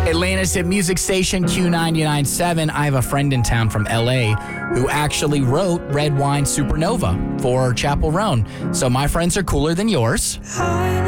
Atlanta's hit music station Q99.7. I have a friend in town from LA who actually wrote Red Wine Supernova for Chapel Roan. So my friends are cooler than yours.